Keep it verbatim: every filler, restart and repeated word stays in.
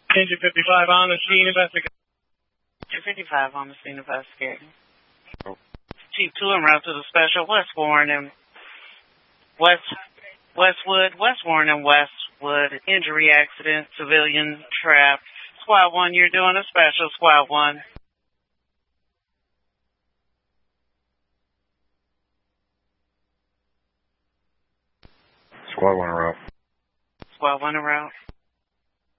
Engine fifty-five on the scene investigating. Engine fifty-five on the scene investigating. Oh. Chief two en route to the special West Warren and West Westwood, West Warren and Westwood injury accident, civilian trapped. Squad one, you're doing a special. Squad one. Squad one en route. Squad one en route.